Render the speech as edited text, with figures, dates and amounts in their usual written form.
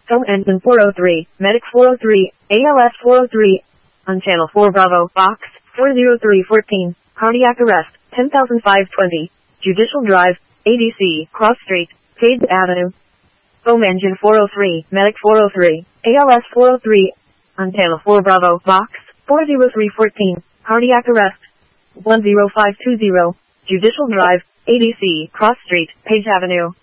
Phone engine 403, medic 403, ALS 403, on channel 4 Bravo, box 40314, cardiac arrest, 10,520, Judicial Drive, ADC, Cross Street, Page Avenue. Phone engine 403, medic 403, ALS 403, on channel 4 Bravo, box 40314, cardiac arrest, 10520, Judicial Drive, ADC, Cross Street, Page Avenue.